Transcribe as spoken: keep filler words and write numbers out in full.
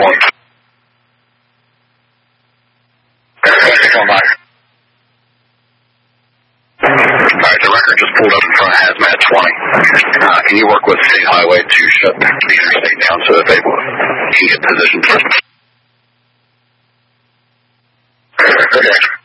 twenty. Alright, the record just pulled up in front of Hazmat twenty. Uh, can you work with State Highway to shut the interstate down so that they can get positioned? Okay.